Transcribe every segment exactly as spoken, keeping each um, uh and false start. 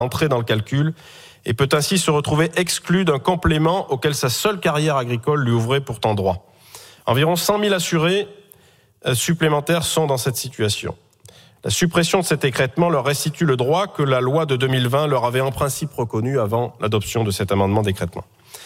entrer dans le calcul et peut ainsi se retrouver exclu d'un complément auquel sa seule carrière agricole lui ouvrait pourtant droit. Environ cent mille assurés supplémentaires sont dans cette situation. La suppression de cet écrêtement leur restitue le droit que la loi de deux mille vingt leur avait en principe reconnu avant l'adoption de cet amendement d'écrêtement.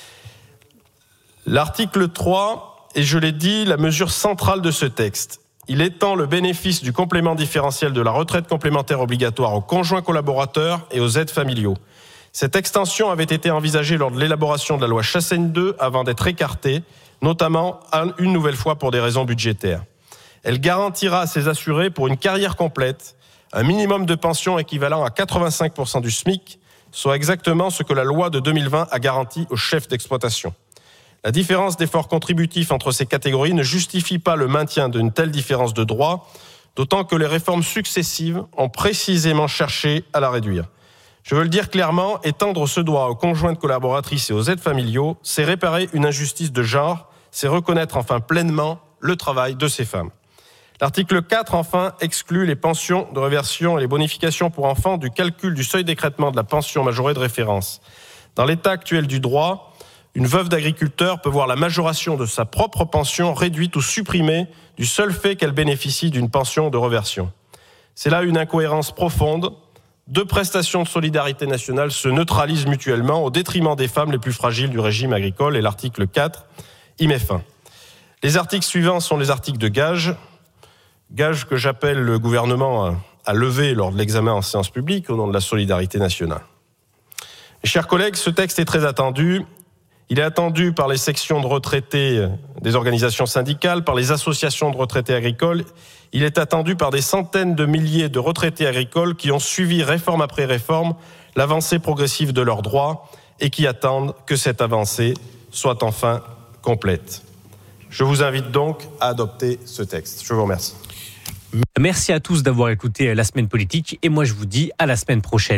L'article trois est, je l'ai dit, la mesure centrale de ce texte. Il étend le bénéfice du complément différentiel de la retraite complémentaire obligatoire aux conjoints collaborateurs et aux aides familiaux. Cette extension avait été envisagée lors de l'élaboration de la loi Chassaigne deux avant d'être écartée, notamment une nouvelle fois pour des raisons budgétaires. Elle garantira à ses assurés pour une carrière complète un minimum de pension équivalent à quatre-vingt-cinq pour cent du SMIC, soit exactement ce que la loi de deux mille vingt a garanti aux chefs d'exploitation. La différence d'effort contributif entre ces catégories ne justifie pas le maintien d'une telle différence de droit, d'autant que les réformes successives ont précisément cherché à la réduire. Je veux le dire clairement, étendre ce droit aux conjointes collaboratrices et aux aides familiaux, c'est réparer une injustice de genre, c'est reconnaître enfin pleinement le travail de ces femmes. L'article quatre, enfin, exclut les pensions de réversion et les bonifications pour enfants du calcul du seuil d'écrêtement de la pension majorée de référence. Dans l'état actuel du droit, une veuve d'agriculteur peut voir la majoration de sa propre pension réduite ou supprimée du seul fait qu'elle bénéficie d'une pension de réversion. C'est là une incohérence profonde. Deux prestations de solidarité nationale se neutralisent mutuellement au détriment des femmes les plus fragiles du régime agricole et l'article quatre y met fin. Les articles suivants sont les articles de gage. Gage que j'appelle le gouvernement à lever lors de l'examen en séance publique au nom de la solidarité nationale. Mes chers collègues, ce texte est très attendu. Il est attendu par les sections de retraités des organisations syndicales, par les associations de retraités agricoles. Il est attendu par des centaines de milliers de retraités agricoles qui ont suivi réforme après réforme l'avancée progressive de leurs droits et qui attendent que cette avancée soit enfin complète. Je vous invite donc à adopter ce texte. Je vous remercie. Merci à tous d'avoir écouté La Semaine Politique et moi je vous dis à la semaine prochaine.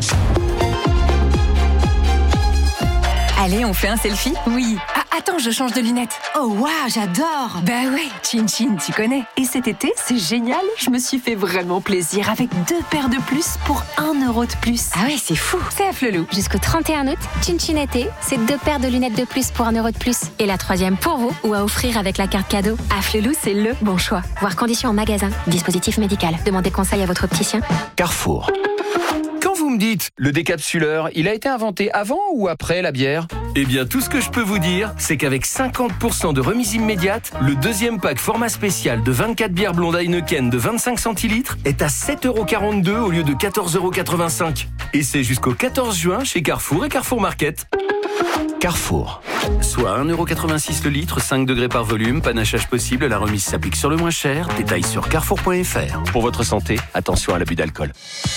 Allez, on fait un selfie ? Oui. Ah, attends, je change de lunettes. Oh waouh, j'adore. Bah ouais, Chin Chin, tu connais. Et cet été, c'est génial, je me suis fait vraiment plaisir avec deux paires de plus pour un euro de plus. Ah ouais, c'est fou. C'est à Flelou. Jusqu'au trente et un août, Chin Chin été, c'est deux paires de lunettes de plus pour un euro de plus. Et la troisième pour vous ou à offrir avec la carte cadeau. À Flelou, c'est le bon choix. Voir conditions en magasin. Dispositif médical. Demandez conseil à votre opticien. Carrefour. Quand vous me dites, le décapsuleur, il a été inventé avant ou après la bière ? Eh bien, tout ce que je peux vous dire, c'est qu'avec cinquante pour cent de remise immédiate, le deuxième pack format spécial de vingt-quatre bières blondes Heineken de vingt-cinq centilitres est à sept euros quarante-deux au lieu de quatorze euros quatre-vingt-cinq. Et c'est jusqu'au quatorze juin chez Carrefour et Carrefour Market. Carrefour. Soit un euro quatre-vingt-six le litre, cinq degrés par volume, panachage possible, la remise s'applique sur le moins cher. Détails sur carrefour point f r. Pour votre santé, attention à l'abus d'alcool.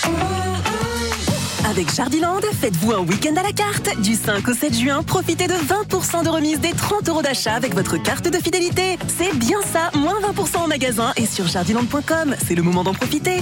Avec Jardiland, faites-vous un week-end à la carte. Du cinq au sept juin, profitez de vingt pour cent de remise des trente euros d'achat avec votre carte de fidélité. C'est bien ça, moins vingt pour cent en magasin et sur jardiland point com. C'est le moment d'en profiter.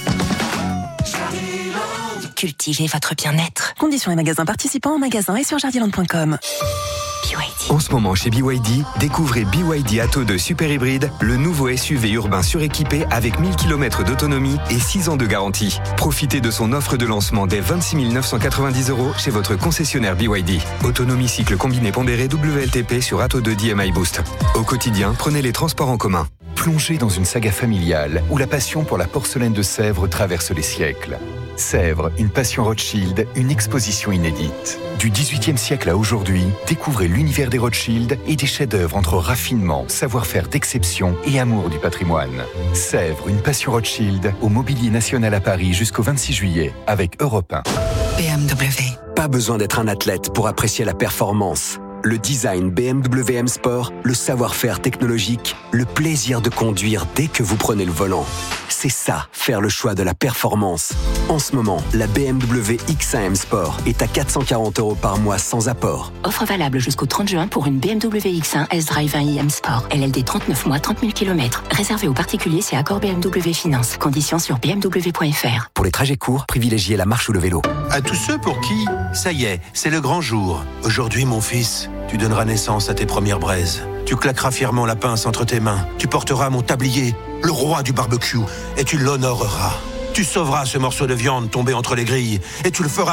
Jardiland. Cultivez votre bien-être. Conditions et magasins participants en magasin et sur jardiland point com. En ce moment chez B Y D, découvrez B Y D Atto deux Super Hybride, le nouveau S U V urbain suréquipé avec mille kilomètres d'autonomie et six ans de garantie. Profitez de son offre de lancement dès vingt-six mille neuf cent quatre-vingt-dix euros chez votre concessionnaire B Y D. Autonomie cycle combiné pondéré W L T P sur Atto deux D M I Boost. Au quotidien, prenez les transports en commun. Plongez dans une saga familiale où la passion pour la porcelaine de Sèvres traverse les siècles. Sèvres, une passion Rothschild, une exposition inédite. Du dix-huitième siècle à aujourd'hui, découvrez l'univers des Rothschild et des chefs-d'œuvre entre raffinement, savoir-faire d'exception et amour du patrimoine. Sèvres, une passion Rothschild, au Mobilier National à Paris jusqu'au vingt-six juillet, avec Europe un. B M W. Pas besoin d'être un athlète pour apprécier la performance. Le design B M W M Sport, le savoir-faire technologique, le plaisir de conduire dès que vous prenez le volant. C'est ça, faire le choix de la performance. En ce moment, la B M W X un M Sport est à quatre cent quarante euros par mois sans apport. Offre valable jusqu'au trente juin pour une B M W X un S-Drive un i M Sport. L L D trente-neuf mois, trente mille kilomètres. Réservé aux particuliers, c'est accord B M W Finance. Conditions sur b m w point f r. Pour les trajets courts, privilégiez la marche ou le vélo. À tous ceux pour qui, ça y est, c'est le grand jour. Aujourd'hui, mon fils, tu donneras naissance à tes premières braises. Tu claqueras fièrement la pince entre tes mains. Tu porteras mon tablier, le roi du barbecue, et tu l'honoreras. Tu sauveras ce morceau de viande tombé entre les grilles, et tu le feras